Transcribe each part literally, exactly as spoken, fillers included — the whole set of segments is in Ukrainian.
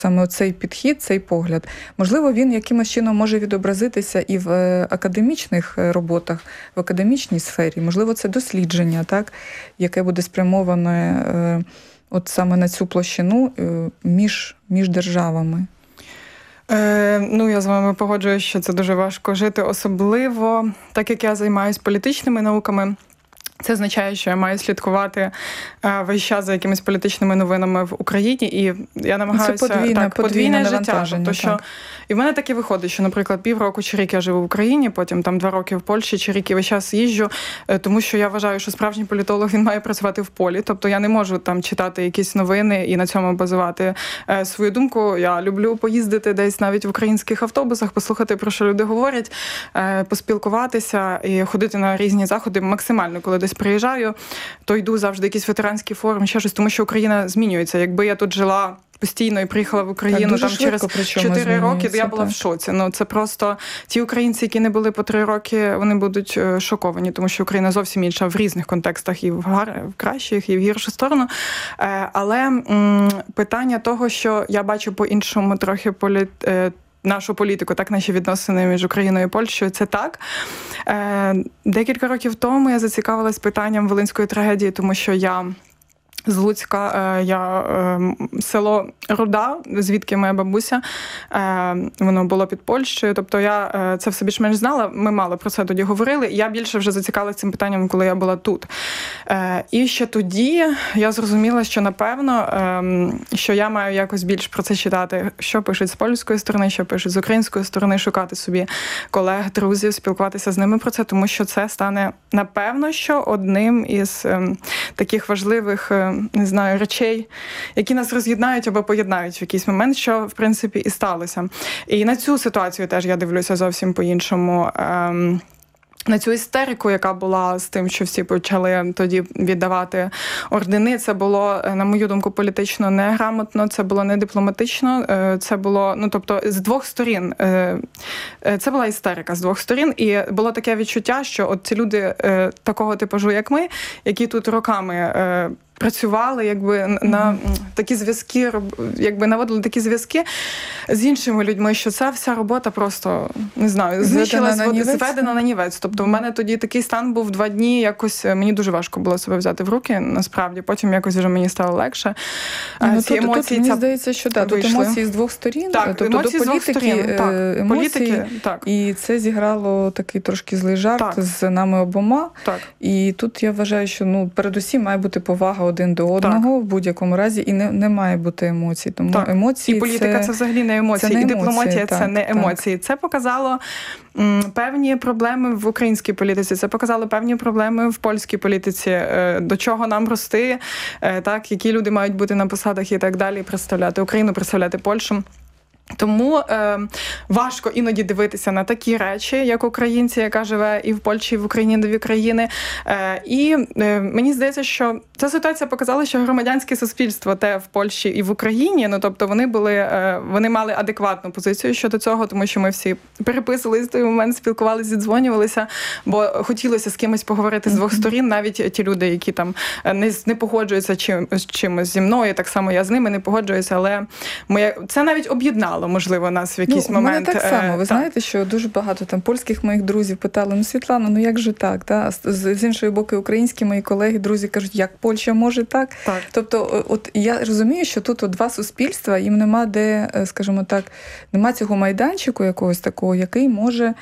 Саме цей підхід, цей погляд. Можливо, він якимось чином може відобразитися і в академічних роботах, в академічній сфері. Можливо, це дослідження, так, яке буде спрямоване от саме на цю площину між, між державами. Е, ну, я з вами погоджуюсь, що це дуже важко жити, особливо, так як я займаюся політичними науками. Це означає, що я маю слідкувати е, весь час за якимись політичними новинами в Україні, і я намагаюся... Це подвійне, так, подвійне, подвійне життя. Тобто, що, і в мене так і виходить, що, наприклад, півроку чи рік я живу в Україні, потім там два роки в Польщі чи рік і весь час їжджу, е, тому що я вважаю, що справжній політолог, він має працювати в полі. Тобто я не можу там читати якісь новини і на цьому базувати е, свою думку. Я люблю поїздити десь навіть в українських автобусах, послухати, про що люди говорять, е, поспілкуватися і ходити на різні заходи максимально, коли десь приїжджаю, то йду завжди якийсь ветеранський форум, ще щось, тому що Україна змінюється. Якби я тут жила постійно і приїхала в Україну так, там через чотири роки, то я була так. в шоці. Ну, це просто ті українці, які не були по три роки, вони будуть шоковані, тому що Україна зовсім інша в різних контекстах, і в, гар... в кращих, і в гіршу сторону. Але м- питання того, що я бачу по-іншому трохи полі... нашу політику, так, наші відносини між Україною і Польщею, це так. Е, декілька років тому я зацікавилась питанням Волинської трагедії, тому що я з Луцька, е, я е, село Руда, звідки моя бабуся, е, воно було під Польщею, тобто я е, це все більш-менш знала, ми мало про це тоді говорили, я більше вже зацікавилася цим питанням, коли я була тут. Е, і ще тоді я зрозуміла, що, напевно, е, що я маю якось більш про це читати, що пишуть з польської сторони, що пишуть з української сторони, шукати собі колег, друзів, спілкуватися з ними про це, тому що це стане, напевно, що одним із е, таких важливих е, не знаю, речей, які нас роз'єднають або поєднають в якийсь момент, що, в принципі, і сталося. І на цю ситуацію теж я дивлюся зовсім по-іншому. Ем, на цю істерику, яка була з тим, що всі почали тоді віддавати ордени, це було, на мою думку, політично неграмотно, це було не дипломатично, це було, ну, тобто, з двох сторін. Це була істерика з двох сторін, і було таке відчуття, що от ці люди такого типажу, як ми, які тут роками працювали, якби mm-hmm. на такі зв'язки, якби наводили такі зв'язки з іншими людьми, що ця вся робота просто, не знаю, знищилась, зведена на нівець. Тобто в мене тоді такий стан був два дні, якось мені дуже важко було себе взяти в руки, насправді. Потім якось вже мені стало легше. Ну, ці тут, емоції, тут, мені здається, що да, тут емоції з двох сторін. Так, тобто емоції до політики, з двох сторін. Так, емоції, політики, так. І це зіграло такий трошки злий жарт так. з нами обома. Так. І тут я вважаю, що ну, передусім має бути повага один до одного так. в будь-якому разі, і не, не має бути емоцій. Тому так. емоції і політика це, це взагалі не емоції, це не і емоції, дипломатія так, це не емоції. Так. Це показало м, певні проблеми в українській політиці, це показало певні проблеми в польській політиці, е, до чого нам рости, е, так, які люди мають бути на посадах і так далі, представляти Україну, представляти Польщу. Тому е, важко іноді дивитися на такі речі, як українці, яка живе і в Польщі, і в Україні, дві країни. Е, і е, мені здається, що ця ситуація показала, що громадянське суспільство те в Польщі і в Україні, ну тобто вони були, е, вони мали адекватну позицію щодо цього, тому що ми всі переписувалися в той момент, спілкувалися, зідзвонювалися, бо хотілося з кимось поговорити з двох сторін, навіть ті люди, які там не, не погоджуються чим, з чимось зі мною, так само я з ними не погоджуюся, але ми, це навіть об'єднало, можливо, нас в якийсь ну, момент. У мене так само. Ви так. знаєте, що дуже багато там польських моїх друзів питали, ну, Світлано, ну як же так? Та? З, з іншої боку, українські мої колеги, друзі кажуть, як Польща може так? так? Тобто, от я розумію, що тут от два суспільства, їм нема де, скажімо так, нема цього майданчику якогось такого, який може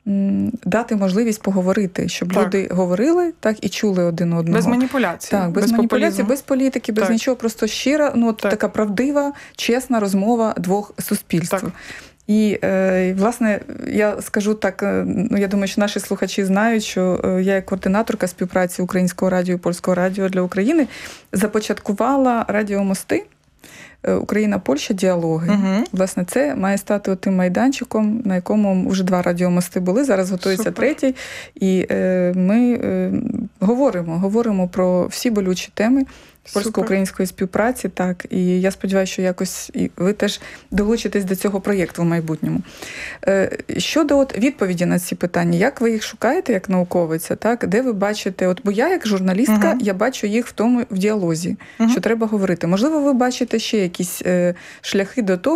дати можливість поговорити, щоб так. люди говорили так і чули один одного. Без маніпуляцій. Так, без, без маніпуляцій, без політики, без так. нічого, просто щира, ну от така правдива, чесна розмова двох суспільств. Так. І, е, власне, я скажу так, ну, я думаю, що наші слухачі знають, що я як координаторка співпраці Українського радіо і Польського радіо для України започаткувала радіомости Україна-Польща діалоги. Угу. Власне, це має стати тим майданчиком, на якому вже два радіомости були, зараз готується Супер. третій. І е, ми е, говоримо, говоримо про всі болючі теми польсько-української співпраці, так, і я сподіваюся, що якось і ви теж долучитесь до цього проєкту в майбутньому. Е, щодо от відповіді на ці питання, як ви їх шукаєте як науковиця, так, де ви бачите, от, бо я як журналістка, угу. я бачу їх в тому, в діалозі, угу. що треба говорити. Можливо, ви бачите ще якісь е, шляхи до того,